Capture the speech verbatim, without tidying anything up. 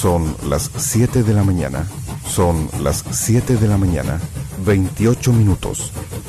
Son las siete de la mañana. Son las siete de la mañana, veintiocho minutos.